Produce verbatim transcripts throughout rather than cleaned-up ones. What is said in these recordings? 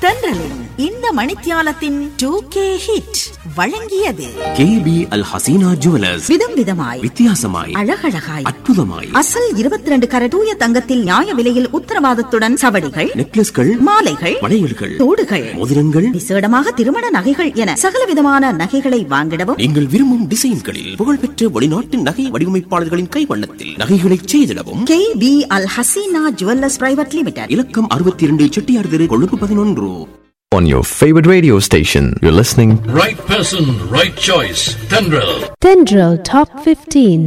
தென்றலின் இந்த மணித்தியாலத்தின் two K hit வழங்கியது K P அல் Hasina jewellers. விதம் விதமாய், வித்தியாசமாய், அழகழகாய், அற்புதமாய், அசல் இருபத்தி ரெண்டு கர தூய தங்கத்தில் நியாய விலையில் உத்தரவாதத்துடன் சவடிகள், நெக்லஸ்கள், மாலைகள், வளையல்கள், தோடுகள், மோதிரங்கள், விசேடமாக திருமண நகைகள் என சகல விதமான நகைகளை வாங்கிடவும் நீங்கள் விரும்பும் டிசைன்களில் புகழ்பெற்ற வெளிநாட்டு நகை வடிவமைப்பாளர்களின் கைவண்ணத்தில் நகைகளை செய்திடவும் கே பி அல் ஹசீனா ஜுவல்லர்ஸ் பிரைவேட் லிமிடெட், இலக்கம் அறுபத்தி இரண்டு செட்டியார் தெரு, கொழும்பு பதினொன்று. On your favorite radio station, you're listening. Right person, right choice. Tendril. Tendril Top fifteen.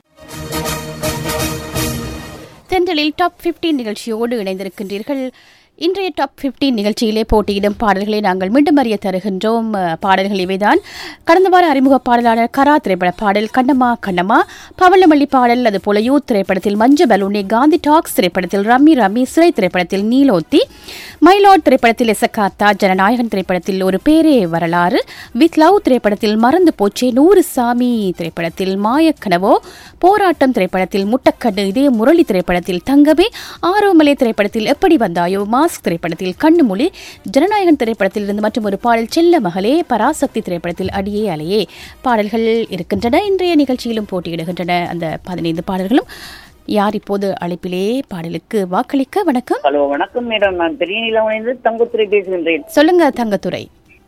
தென்றலில் டாப் பிப்டீன் நிகழ்ச்சியோடு இணைந்திருக்கின்றீர்கள். இன்றைய டாப் பிப்டீன் நிகழ்ச்சியிலே போட்டியிடும் பாடல்களை நாங்கள் மீண்டும் அறிய தருகின்றோம். பாடல்கள் இவைதான். கடந்த வார அறிமுக பாடலான கரா திரைப்பட பாடல் கண்ணம்மா கண்ணம்மா, பவளமல்லி பாடல், அதுபோல யூத் திரைப்படத்தில் மஞ்ச பலூனி, காந்தி டாக்ஸ் திரைப்படத்தில் ரம்மி ரம்மி, சிறை திரைப்படத்தில் நீலோத்தி, மைலாட் திரைப்படத்தில் எசக்காத்தா, ஜனநாயகன் திரைப்படத்தில் ஒரு பேரே வரலாறு, வித் லவ் திரைப்படத்தில் மறந்து போச்சே, நூறு சாமி திரைப்படத்தில் மாயக்கனவோ, போராட்டம் திரைப்படத்தில் முட்டக்கண்ணு, இதே முரளி திரைப்படத்தில் தங்கமே, ஆரோமலை திரைப்படத்தில் எப்படி வந்தாயோ, மாஸ்க் திரைப்படத்தில் கண்ணுமொழி, ஜனநாயகன் திரைப்படத்தில் இருந்து மற்றும் ஒரு பாடல் செல்ல மகளே, பராசக்தி திரைப்படத்தில் அடியே அலையே பாடல்கள் இருக்கின்றன. இன்றைய நிகழ்ச்சியிலும் போட்டியிடுகின்றன அந்த பதினைந்து பாடல்களும். யார் இப்போது அழைப்பிலே பாடலுக்கு வாக்களிக்க? வணக்கம். ஹலோ, வணக்கம் மேடம். நான் பெரியநிலவனிலிருந்து தங்கத்துறை பேசுகின்றேன். சொல்லுங்க தங்கத்துறை.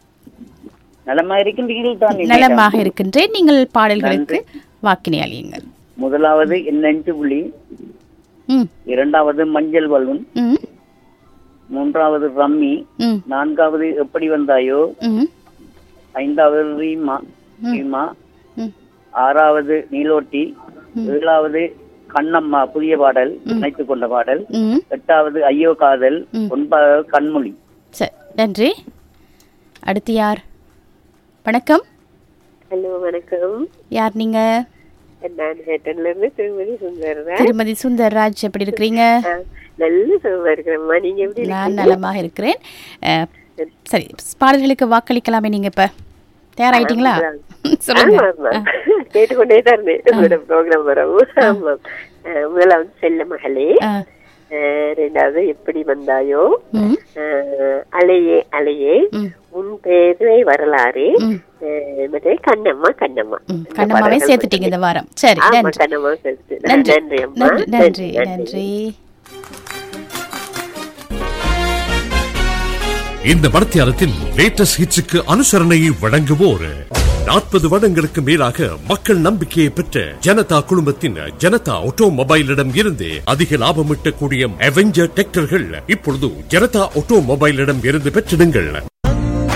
நலமாக இருக்கின்றீர்கள்? நலமாக இருக்கின்றேன். நீங்கள் பாடல்களுக்கு வாக்கினை அளியுங்கள். முதலாவது என்னென்று புள்ளி, இரண்டாவது மஞ்சள் பலூன், மூன்றாவது ரம்மி, நான்காவது எப்படி வந்தாயோ, ஐந்தாவது ரீமா ரீமா, ஆறாவது நீலோட்டி, ஏழாவது கண்ணம்மா புதிய பாடல் இணைத்துக் கொண்ட பாடல், எட்டாவது ஐயோ காதல், ஒன்பதாவது கண்மொழி. சரி, நன்றி. அடுத்து யார்? வணக்கம். ஹலோ, வணக்கம். யார் நீங்க? நான் ஹேட்டன்ல இருந்து திருமதி சுந்தர்ராஜ். திருமதி சுந்தர்ராஜ், எப்படி இருக்கிறீங்க? நல்ல சுகமா இருக்கிறேம்மா. நீங்க எப்படி? நான் நலமாக இருக்கிறேன். சரி, பாடல்களுக்கு வாக்களிக்கலாமே. நீங்க இப்ப தயாராயிட்டீங்களா? சொல்லுங்க. கேட்டுக்கொண்டே தான் இருந்தேன் ப்ரோக்ராம் வரவும். ஆமா, முதலாவது செல்ல மகளே, ரெண்டாவது எப்படி வந்தாயோ, அலையே அலையே, உன் பேரை வரலாறு, கண்ணம்மா கண்ணம்மா. கண்ணம்மாவே சேர்த்துட்டீங்க இந்த வாரம். சரி, கண்ணம்மா சேர்த்து. நன்றி அம்மா. நன்றி நன்றி. இந்த மணித்தியாலத்தின் லேட்டஸ்ட் ஹிட்ஸுக்கு அனுசரணையை வழங்குவோர் நாற்பது வருடங்களுக்கு மேலாக மக்கள் நம்பிக்கையை பெற்ற ஜனதா குழுமத்தின் ஜனதா ஆட்டோமொபைலிடம் இருந்து அதிக லாபம் ஈட்டக்கூடிய அவெஞ்சர் டிராக்டர்கள் இப்பொழுது ஜனதா ஆட்டோமொபைலிடம் இருந்து பெற்றிடுங்கள்.